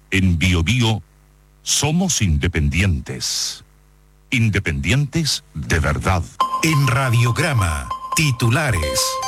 En Biobío somos independientes. Independientes de verdad. En Radiograma, titulares.